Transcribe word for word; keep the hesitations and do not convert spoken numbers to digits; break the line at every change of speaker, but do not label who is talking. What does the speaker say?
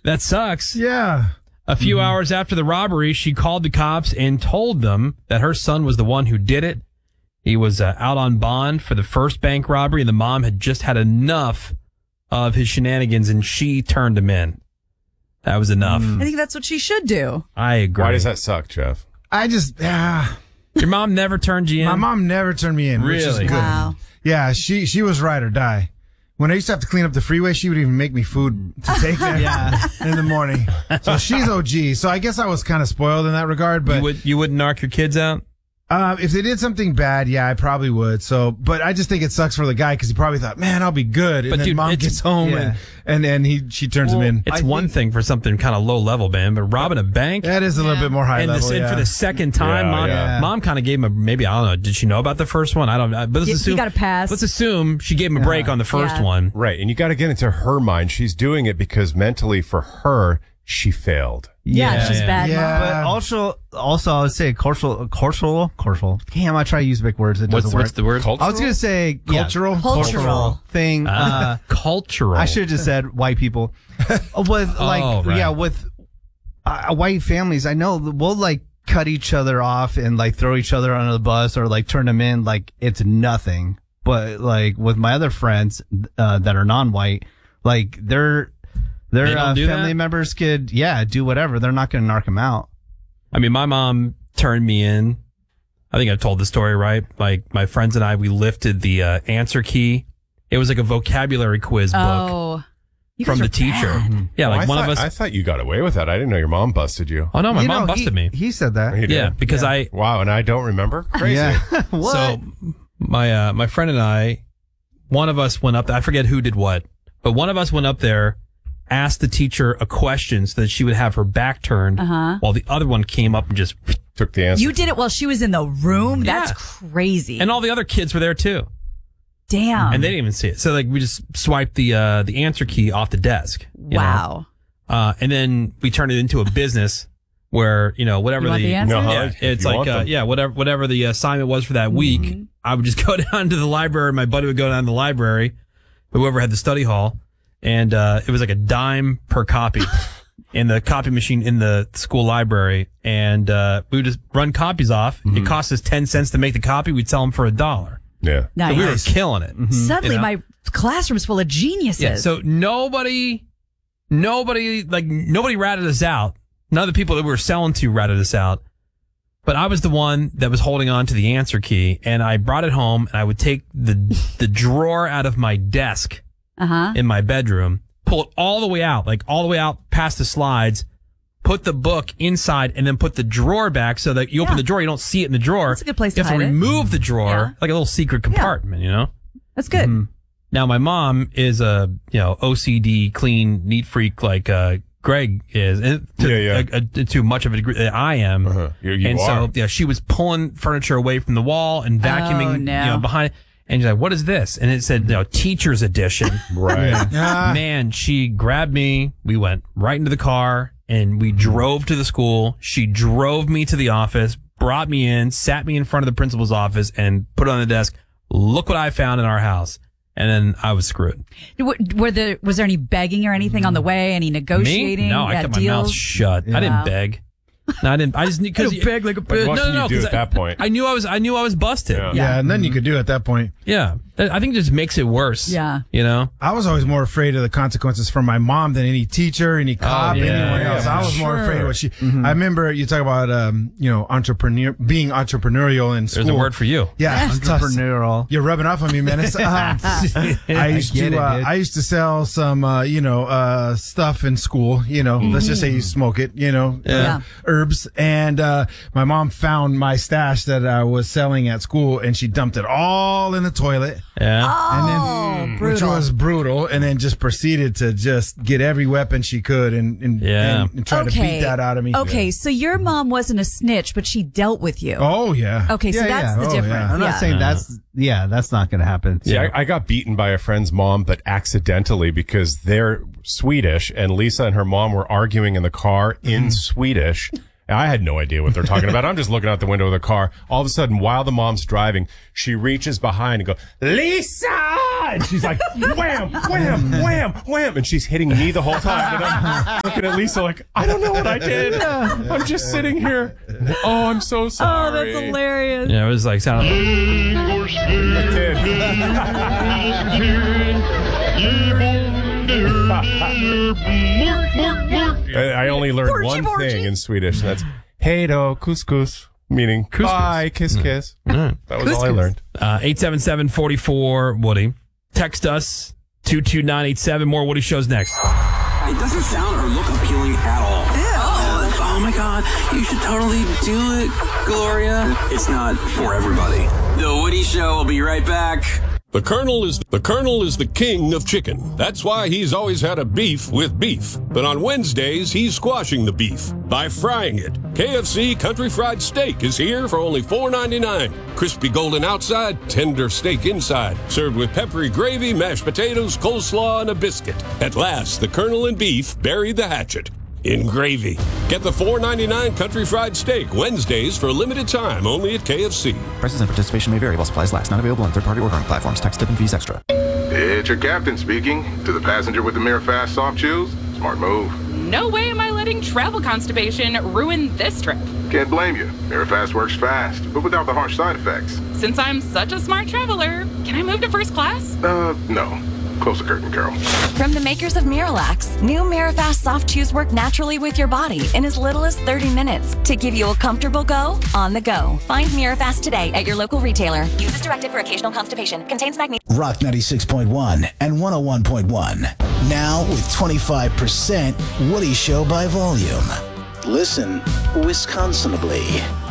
That sucks.
Yeah.
A few
Mm-hmm.
hours after the robbery, she called the cops and told them that her son was the one who did it. He was uh, out on bond for the first bank robbery, and the mom had just had enough of his shenanigans, and she turned him in. That was enough.
I think that's what she should do.
I agree.
Why does that suck, Jeff?
I just, yeah.
Your mom never turned you in?
My mom never turned me in, which is
Really?
good.
Wow.
Yeah, she she was ride or die. When I used to have to clean up the freeway, she would even make me food to take there in the morning. So she's O G. So I guess I was kind of spoiled in that regard. But
You, would, you wouldn't knock your kids out?
Uh, if they did something bad, yeah, I probably would. So, but I just think it sucks for the guy because he probably thought, man, I'll be good. And
But
then
dude,
mom
it's-
gets home
yeah.
and, and then he she turns him in.
It's
I
one
think-
thing for something kind of low level, man, but robbing a bank
That is a little bit more high
and,
level.
the, and
yeah.
for the second time,
Yeah,
mom,
yeah.
mom kind of gave him a, maybe, I don't know, did she know about the first one? I don't know. But let's
You- you
assume,
gotta pass.
Let's assume she gave him a break on the first
Yeah.
one.
Right. And you got to get into her mind. She's doing it because mentally for her, she failed.
Yeah,
Yeah,
she's
yeah.
bad.
Yeah.
Mom.
But also, also, I would say cultural, cultural, cultural. Damn, I try to use big words. It doesn't
What's,
work.
what's the word?
I was gonna say yeah,
Cultural?
Cultural.
thing. Uh,
Cultural.
I should have just said white people. With like,
Oh, right.
yeah, with uh, white families, I know we'll like cut each other off and like throw each other under the bus or like turn them in like it's nothing. But like with my other friends uh, that are non-white, like they're their
They don't
uh,
do
family
that?
members could yeah do whatever. They're not going to narc them out.
I mean, my mom turned me in. I think I've told the story, right? Like, my friends and I, we lifted the uh, answer key. It was like a vocabulary quiz book
Oh. You
from
guys
the
are
teacher.
bad.
Yeah,
Oh,
like
I
one
thought,
of us.
I thought you got away with that. I didn't know your mom busted you.
Oh, no, my
You
mom
know,
busted
he,
me.
He said that.
You did?
Yeah, because I.
Wow, and I don't remember? Crazy.
Yeah. what?
So, my uh, my friend and I, one of us went up. I forget who did what, but one of us went up there, asked the teacher a question so that she would have her back turned,
Uh-huh.
while the other one came up and just.
Took the answer.
You did it while she was in the room?
Yeah.
That's crazy.
And all the other kids were there too.
Damn.
And they didn't even see it. So like we just swiped the uh, the answer key off the desk. you know?
Wow.
Uh, and then we turned it into a business where, you know, whatever
You want the answers?
No,
yeah,
if
it's
you
like
want
uh,
them.
yeah, whatever whatever the assignment was for that week, I would just go down to the library. My buddy would go down to the library, whoever had the study hall, and uh, it was like a dime per copy in the copy machine in the school library, and uh, we would just run copies off. It cost us ten cents to make the copy. We'd sell them for a dollar.
Yeah.
Nice.
So we were killing it.
Suddenly,
You know?
my classroom's full of geniuses.
Yeah, so nobody, nobody, like, nobody ratted us out. None of the people that we were selling to ratted us out. But I was the one that was holding on to the answer key, and I brought it home, and I would take the the drawer out of my desk
uh-huh.
in my bedroom, pull it all the way out, like all the way out past the slides, put the book inside, and then put the drawer back so that you open
Yeah.
the drawer, you don't see it in the drawer.
That's a good place
you
to
have to
hide it.
remove the drawer,
Yeah.
like a little secret compartment, you know?
That's good.
Mm-hmm. Now, my mom is a, you know, O C D, clean, neat freak like uh, Greg is, and to,
Yeah, yeah.
A, a, to much of a degree that I am.
Uh-huh. You- you
and
are.
so, yeah, she was pulling furniture away from the wall and vacuuming,
Oh, no.
you know, behind. And she's like, "What is this?" And it said, you know, teacher's edition.
Right.
Ah.
Man, she grabbed me. We went right into the car and we drove to the school. She drove me to the office, brought me in, sat me in front of the principal's office, and put it on the desk. Look what I found in our house. And then I was screwed.
Were, were there, was there any begging or anything on the way? Any negotiating?
Me? No, I
Yeah,
kept my
deals?
mouth shut. I didn't
Wow.
beg. No, I didn't. I just need because
beg like a
But what can you do
'cause
at that
I,
point?
I knew I was. I knew I was busted.
Yeah.
Yeah, and then you could do at that point.
Yeah. I think it just makes it worse.
Yeah.
You know.
I was always more afraid of the consequences from my mom than any teacher, any cop,
yeah,
anyone
yeah,
else.
for
I was more
sure.
afraid of what she. I remember you talk about, um, you know, entrepreneur, being entrepreneurial in school.
There's a word for you.
Yeah, it's tough.
Entrepreneurial.
You're rubbing off on me, man. It's, uh, I used
get
to,
it,
uh,
dude.
I used to sell some, uh, you know, uh, stuff in school. You know, let's just say you smoke it. You know, uh,
Yeah.
herbs. And uh, my mom found my stash that I was selling at school, and she dumped it all in the toilet.
Yeah.
And then,
Oh,
which
brutal.
was brutal, and then just proceeded to just get every weapon she could and and,
Yeah.
and, and try to beat that out of me.
Okay, so your mom wasn't a snitch, but she dealt with you.
Oh yeah.
Okay, so
Yeah,
that's
yeah.
the
Oh,
difference.
yeah.
I'm not
Yeah.
saying that's yeah, that's not going to happen.
See, I, I got beaten by a friend's mom, but accidentally because they're Swedish and Lisa and her mom were arguing in the car in Swedish. And I had no idea what they're talking about. I'm just looking out the window of the car. All of a sudden, while the mom's driving, she reaches behind and goes, Lisa! And she's like, wham, wham, wham, wham. And she's hitting me the whole time. And I'm looking at Lisa like, I don't know what I did. I'm just sitting here. Oh, I'm so sorry.
Oh, that's hilarious.
Yeah, it was like sounding.
I did. I only learned
Porgy,
one
porgy.
thing in Swedish, and that's "Hej då, couscous," meaning bye, kiss, kiss. That was all I learned.
Uh, eight seven seven, four four, Woody. Text us, two two nine eight seven. More Woody shows next.
It doesn't sound or look appealing at all. Oh, oh my God, you should totally do it, Gloria. It's not for everybody. The Woody Show will be right back.
The Colonel is the Colonel is the king of chicken. That's why he's always had a beef with beef. But on Wednesdays, he's squashing the beef by frying it. K F C Country Fried Steak is here for only four ninety-nine. Crispy golden outside, tender steak inside. Served with peppery gravy, mashed potatoes, coleslaw, and a biscuit. At last, the Colonel and beef buried the hatchet in gravy. Get the four ninety-nine Country Fried Steak Wednesdays for a limited time only at K F C.
Prices and participation may vary while supplies last. Not available on third-party ordering platforms. Tax, tip, and fees extra.
It's your captain speaking. To the passenger with the Mirror Fast soft chews, smart move.
No way am I letting travel constipation ruin this trip.
Can't blame you. Mirror Fast works fast, but without the harsh side effects.
Since I'm such a smart traveler, can I move to first class?
Uh, no. Close the curtain, Carol.
From the makers of Miralax, new Mirafast soft chews work naturally with your body in as little as thirty minutes to give you a comfortable go on the go. Find Mirafast today at your local retailer. Use as directed for occasional constipation. Contains magnesium.
Rock ninety-six point one and one oh one point one. Now with twenty-five percent Woody Show by volume. Listen Wisconsinably.